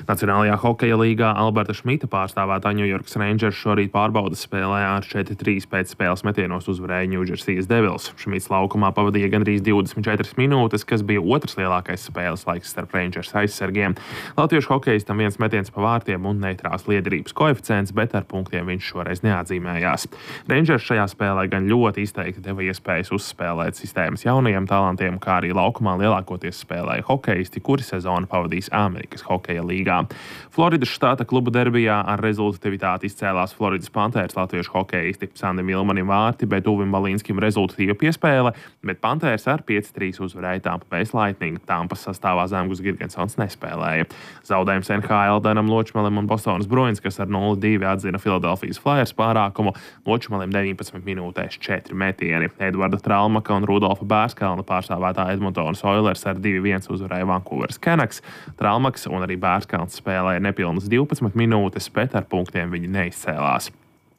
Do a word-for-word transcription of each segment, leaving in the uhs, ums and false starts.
Nacionālajā hokeja līgā Alberta Šmita pārstāvētā New York Rangers šorīt pārbaudas spēlē ar četri trīs pēc spēles metienos uzvarēja New Jersey Devils. Šmits laukumā pavadīja gandrīz divdesmit četras minūtes, kas bija otrs lielākais spēles laiks starp Rangers aizsargiem. Latviešu hokejistam viens metiens pa vārtiem un neitrās liederības koeficients, bet ar punktiem viņš šoreiz neatzīmējās. Rangers šajā spēlē gan ļoti izteikti deva iespējas uzspēlēt sistēmas jaunajiem talantiem, kā arī laukumā lielākoties spēlēja hokejisti, kuri sezonu pavadīs Amerikas hokeja līgā. Floridas štata klubu derbijā ar rezultatīvitāti izcēlās Floridas Panthers latviešu hokejisti. Sandim Vilmanim vārti, bet Uvim Balīnskim rezultatīva piespēle, bet Panthers ar pieci trīs uzvarēja Tampa Bay Lightning. Tampas sastāvā Zemgus Girgensons nespēlēja. Zaudējums N H L Danam Ločmalim un Bostonas Bruins, kas ar nulle divi atzina Philadelphijas Flyers pārākumu. Ločmalim deviņpadsmit minūtēs četri metieni. Edvarda Tralmaka un Rudolfa Bērskalna pārstāvētā Edmontonas Oilers ar divi viens uzvarēja Vancouveras Canucks. Tralmaks un arī Bērskalns spēlēja nepilnas divpadsmit minūtes, bet ar punktiem viņi neizcēlās.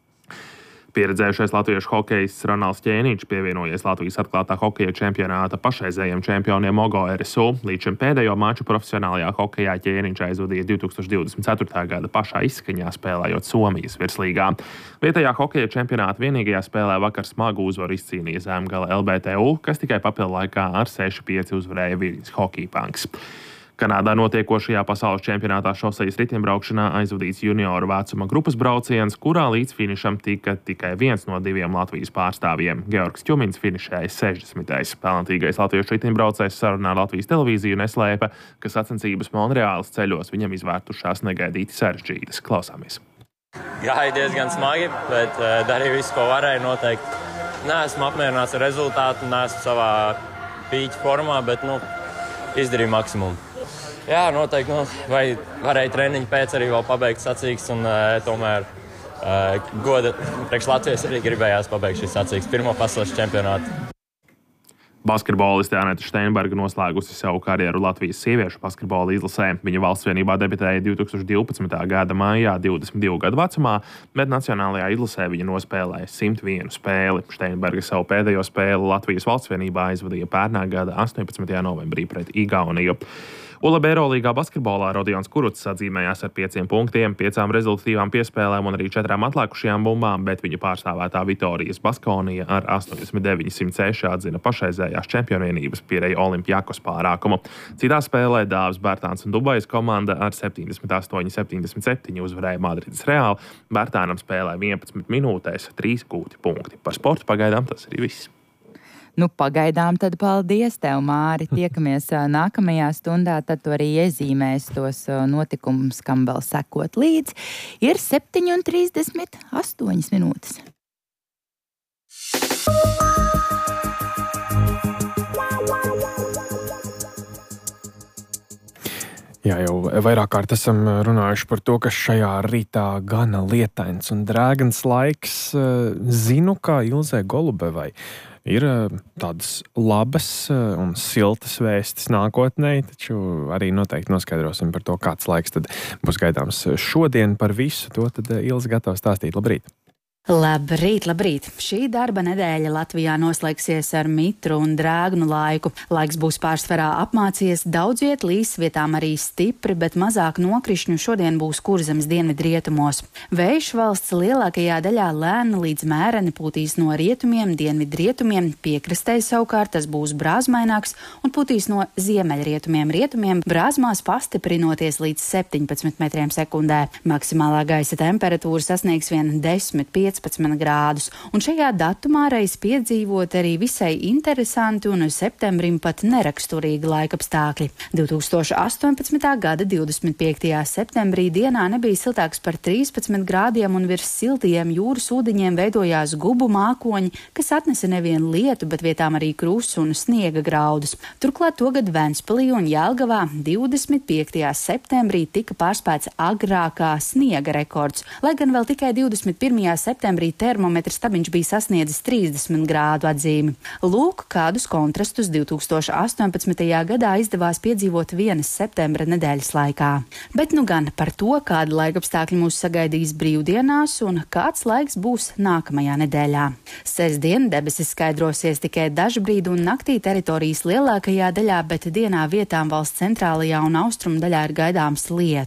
Pieredzējušais latviešu hokejists Ronalds Ķēniņš pievienojies Latvijas atklātā hokeja čempionāta pašreizējiem čempioniem Ogo R S U. Līdz šim pēdējo maču profesionālajā hokejā Ķēniņš aizvadīja divtūkstoš divdesmit ceturtā gada pašā izskaņā, spēlējot Somijas virslīgā. Vietējā hokeja čempionāta vienīgajā spēlē vakar smagu uzvaru izcīnīja Zemgala L B T U, kas tikai papildu laikā ar seši pieci uzvarēja Viļņas Hockey Punks. Kanādā notiekošajā pasaules čempionātā šosejas riteņbraukšanā aizvadīts junioru vecuma grupas brauciens, kurā līdz finišam tika tikai viens no diviem Latvijas pārstāvjiem. Georgs Ķumins finišēja sešdesmitais. Talantīgais latviešu riteņbraucējs sarunā Latvijas televīziju neslēpa, ka sacensības Monreāles ceļos viņam izvērtušās negaidīti sarežģītas. Klausāmies. Gāja diezgan smagi, bet uh, darīju visu, ko varēju noteikti. Neesmu apmierināts ar rezultātu, neesmu savā pīķa formā, bet nu, izdarīju maksimumu. Jā, noteikti, nu, vai varēja treniņu pēc arī vēl pabeigt sacīks, un uh, tomēr uh, goda priekš Latvijas arī gribējās pabeigt šis sacīks pirmo pasaules čempionātu. Basketboliste Aneta Steinberga noslēgusi savu karjeru Latvijas sieviešu basketbola izlasē. Viņa valstsvienībā debitēja divtūkstoš divpadsmitā gada maijā divdesmit divu gadu vecumā, bet nacionālajā izlasē viņa nospēlēja simt vienu spēli. Steinberga savu pēdējo spēli Latvijas valstsvienībā aizvadīja pērnā gada astoņpadsmitajā novembrī pret Igauniju. U L B Eirolīgā basketbolā Rodions Kurucs atzīmējās ar pieciem punktiem, piecām rezultatīvām piespēlēm un arī četrām atlikušajām bumbām, bet viņa pārstāvētā Vitorijas Baskonija ar astoņdesmit deviņi simt seši atzina pašreizējās čempionvienības Pireja Olimpiakos pārākumu. Citā spēlē Dāvis Bērtāns un Dubajas komanda ar septiņdesmit astoņi septiņdesmit septiņi uzvarēja Madrides Real. Bērtānam spēlē vienpadsmit minūtēs, trīs gūti punkti. Par sportu pagaidām tas arī viss. Nu, pagaidām tad paldies tev, Māri. Tiekamies nākamajā stundā, tad tu arī iezīmēs tos notikumus, kam vēl sekot līdz. Ir septiņi un trīsdesmit astoņas minūtes. Jā, jau vairāk kārt esam runājuši par to, ka šajā rītā gana lietains un drēgans laiks. Zinu, kā Ilzei Golubevai ir tādas labas un siltas vēstis nākotnē, taču arī noteikti noskaidrosim par to, kāds laiks tad būs gaidāms šodien. Par visu to tad Ilze gatava stāstīt. Labrīt! Labrīt, labrīt! Šī darba nedēļa Latvijā noslēgsies ar mitru un drēgnu laiku. Laiks būs pārsvarā apmācies, daudz viet līs, vietām arī stipri, bet mazāk nokrišņu šodien būs Kurzemes dienvidrietumos. Vējš valsts lielākajā daļā lēni līdz mēreni pūtīs no rietumiem, dienvidrietumiem, piekrastē savukārt tas būs brāzmaināks un pūtīs no ziemeļrietumiem, rietumiem, brāzmās pastiprinoties līdz septiņpadsmit metriem sekundē. Maksimālā gaisa temperatūra sasniegs vien desmit piecpadsmit grādus, un šajā datumā reiz piedzīvot arī visai interesanti un septembrim pat neraksturīgi laikapstākļi. divtūkstoš astoņpadsmitā gada divdesmit piektajā septembrī dienā nebija siltāks par trīspadsmit grādiem un virs siltajiem jūras ūdeņiem veidojās gubu mākoņi, kas atnesa nevien lietu, bet vietām arī krustu un sniega graudus. Turklāt togad Ventspilī un Jelgavā divdesmit piektajā septembrī tika pārspēts agrākā sniega rekords, lai gan vēl tikai divdesmit pirmajā septembrī termometra stabiņš bija sasniedzis trīsdesmit grādu atzīmi. Lūk, kādus kontrastus divtūkstoš astoņpadsmitajā gadā izdevās piedzīvot vienas septembra nedēļas laikā. Bet nu gan par to, kāda laikapstākļi mūs sagaidīs brīvdienās un kāds laiks būs nākamajā nedēļā. Sestdien debesis skaidrosies tikai dažbrīd un naktī teritorijas lielākajā daļā, bet dienā vietām valsts centrālajā un austrumu daļā ir gaidāms lietus.